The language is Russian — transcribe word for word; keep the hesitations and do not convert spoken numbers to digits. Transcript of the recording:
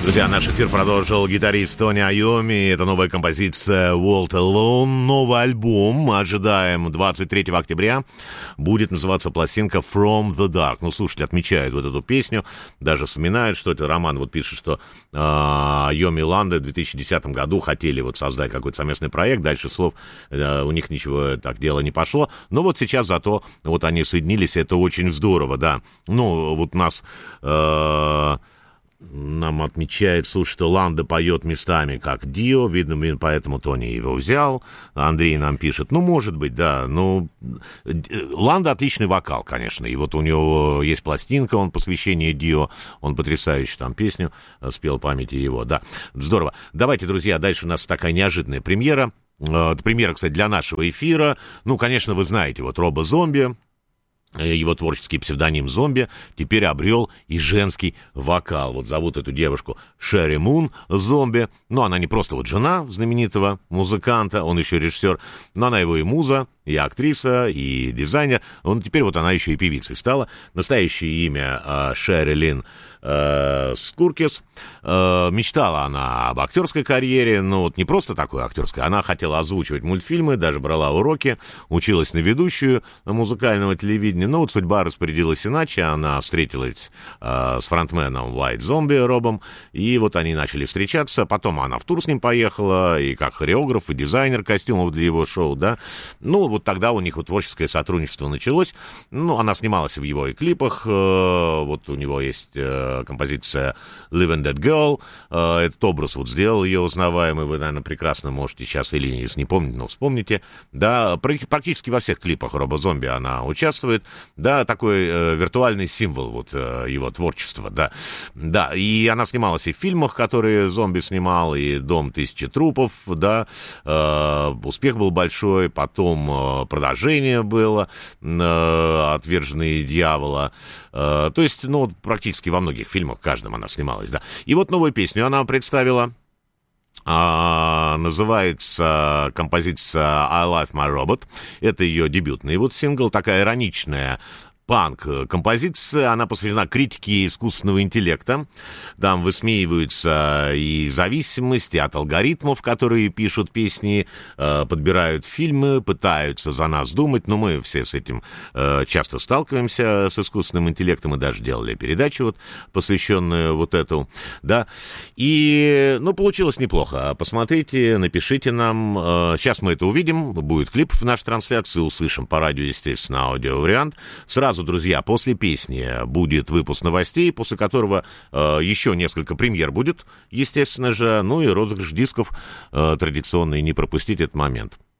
Друзья, наш эфир продолжил гитарист Тони Айоми. Это новая композиция «Walk Alone». Новый альбом ожидаем двадцать третьего октября. Будет называться пластинка «From the Dark». Ну, слушатели отмечают вот эту песню, даже вспоминают, что это. Роман вот пишет, что э, Айоми и Ланда в две тысячи десятом году хотели вот создать какой-то совместный проект. Дальше слов э, у них ничего так дело не пошло. Но вот сейчас зато вот они соединились, это очень здорово, да. Ну, вот у нас... Э, Нам отмечает, слушай, что Ланда поет местами как Дио, видно, поэтому Тони его взял. Андрей нам пишет, ну, может быть, да, ну, Ланда отличный вокал, конечно, и вот у него есть пластинка, он посвящение Дио, он потрясающую там песню спел, памяти его, да, здорово. Давайте, друзья, дальше у нас такая неожиданная премьера, премьера, кстати, для нашего эфира, ну, конечно, вы знаете, вот Робо Зомби, его творческий псевдоним «Зомби» теперь обрел и женский вокал. Вот зовут эту девушку Шерри Мун Зомби. Ну, она не просто вот жена знаменитого музыканта, он еще режиссер, но она его и муза, и актриса, и дизайнер. Он теперь вот она еще и певицей стала. Настоящее имя э, Шерри Лин э, Скуркис. Э, мечтала она об актерской карьере, но вот не просто такой актерской. Она хотела озвучивать мультфильмы, даже брала уроки, училась на ведущую музыкального телевидения. Но вот судьба распорядилась иначе. Она встретилась э, с фронтменом White Zombie Робом, и вот они начали встречаться. Потом она в тур с ним поехала, и как хореограф, и дизайнер костюмов для его шоу, да. Ну, вот тогда у них вот творческое сотрудничество началось. Ну, она снималась в его и клипах. Вот у него есть композиция Living That Girl. Этот образ вот сделал ее узнаваемый. Вы, наверное, прекрасно можете сейчас, или если не помните, но вспомните. Да, практически во всех клипах Робо Зомби она участвует. Да, такой виртуальный символ вот его творчества, да. Да, и она снималась и в фильмах, которые Зомби снимал, и «Дом тысячи трупов», да. Успех был большой. Потом продолжение было, «Отверженные дьявола». То есть, ну, практически во многих фильмах, в каждом она снималась, да. И вот новую песню она представила. А, называется композиция «I Love My Robot». Это ее дебютный вот сингл, такая ироничная панк-композиция, она посвящена критике искусственного интеллекта. Там высмеиваются и зависимости от алгоритмов, которые пишут песни, подбирают фильмы, пытаются за нас думать, но мы все с этим часто сталкиваемся, с искусственным интеллектом, мы даже делали передачу, вот, посвященную вот эту, да, и, ну, получилось неплохо. Посмотрите, напишите нам, сейчас мы это увидим, будет клип в нашей трансляции, услышим по радио, естественно, аудиовариант. Сразу, друзья, после песни будет выпуск новостей, после которого э, еще несколько премьер будет, естественно же, ну и розыгрыш дисков э, традиционный, не пропустить этот момент.